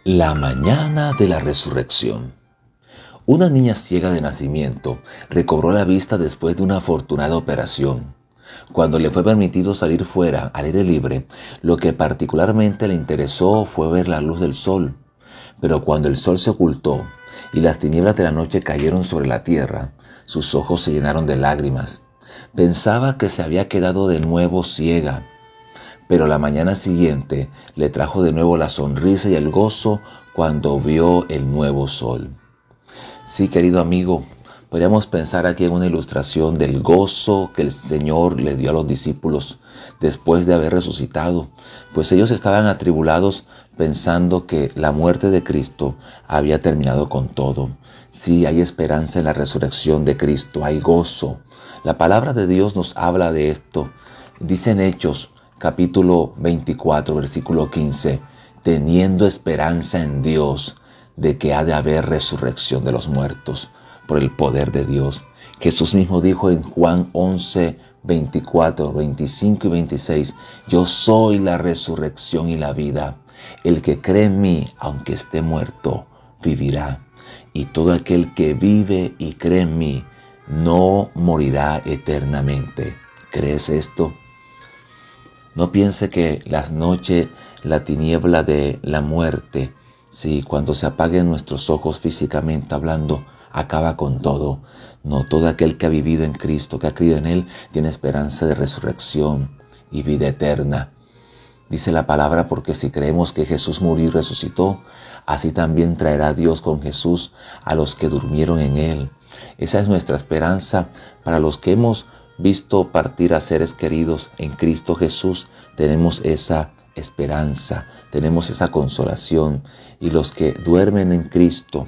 La mañana de la resurrección. Una niña ciega de nacimiento recobró la vista después de una afortunada operación. Cuando le fue permitido salir fuera al aire libre, lo que particularmente le interesó fue ver la luz del sol. Pero cuando el sol se ocultó y las tinieblas de la noche cayeron sobre la tierra, sus ojos se llenaron de lágrimas. Pensaba que se había quedado de nuevo ciega. Pero la mañana siguiente le trajo de nuevo la sonrisa y el gozo cuando vio el nuevo sol. Sí, querido amigo, podríamos pensar aquí en una ilustración del gozo que el Señor le dio a los discípulos después de haber resucitado, pues ellos estaban atribulados pensando que la muerte de Cristo había terminado con todo. Sí, hay esperanza en la resurrección de Cristo, hay gozo. La palabra de Dios nos habla de esto. Dice en Hechos, capítulo 24, versículo 15, teniendo esperanza en Dios de que ha de haber resurrección de los muertos por el poder de Dios. Jesús mismo dijo en Juan 11, 24, 25 y 26, yo soy la resurrección y la vida. El que cree en mí, aunque esté muerto, vivirá. Y todo aquel que vive y cree en mí, no morirá eternamente. ¿Crees esto? No piense que la noche, la tiniebla de la muerte, sí, cuando se apaguen nuestros ojos físicamente hablando, acaba con todo. No, todo aquel que ha vivido en Cristo, que ha creído en Él, tiene esperanza de resurrección y vida eterna. Dice la palabra, porque si creemos que Jesús murió y resucitó, así también traerá Dios con Jesús a los que durmieron en Él. Esa es nuestra esperanza para los que hemos visto partir a seres queridos en Cristo Jesús. Tenemos esa esperanza, tenemos esa consolación. Y los que duermen en Cristo,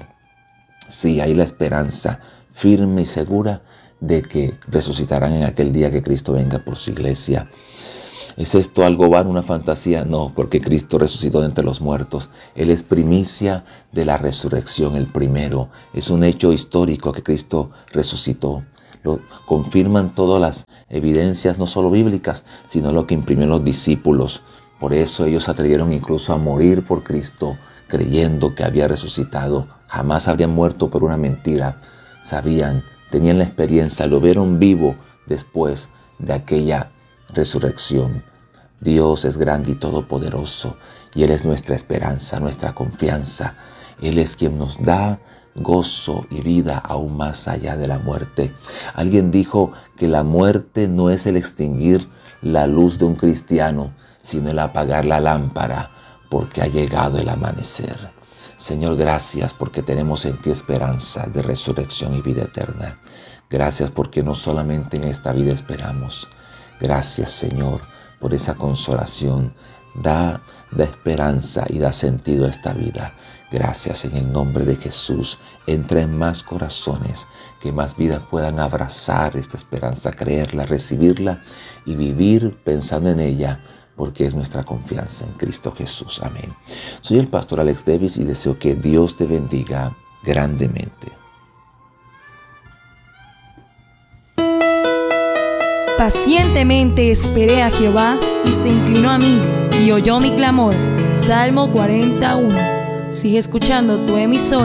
sí, hay la esperanza firme y segura de que resucitarán en aquel día que Cristo venga por su iglesia. ¿Es esto algo vano, una fantasía? No, porque Cristo resucitó de entre los muertos. Él es primicia de la resurrección, el primero. Es un hecho histórico que Cristo resucitó. Lo confirman todas las evidencias, no solo bíblicas, sino lo que imprimieron los discípulos. Por eso ellos se atrevieron incluso a morir por Cristo, creyendo que había resucitado. Jamás habrían muerto por una mentira. Sabían, tenían la experiencia, lo vieron vivo después de aquella resurrección. Dios es grande y todopoderoso, y Él es nuestra esperanza, nuestra confianza. Él es quien nos da gozo y vida aún más allá de la muerte. Alguien dijo que la muerte no es el extinguir la luz de un cristiano, sino el apagar la lámpara, porque ha llegado el amanecer. Señor, gracias porque tenemos en ti esperanza de resurrección y vida eterna. Gracias porque no solamente en esta vida esperamos. Gracias, Señor, por esa consolación. Da esperanza y da sentido a esta vida. Gracias en el nombre de Jesús. Entra en más corazones, que más vidas puedan abrazar esta esperanza, creerla, recibirla y vivir pensando en ella, porque es nuestra confianza en Cristo Jesús. Amén. Soy el pastor Alex Davis y deseo que Dios te bendiga grandemente. Pacientemente esperé a Jehová y se inclinó a mí y oyó mi clamor. Salmo 41. Sigue escuchando tu emisora.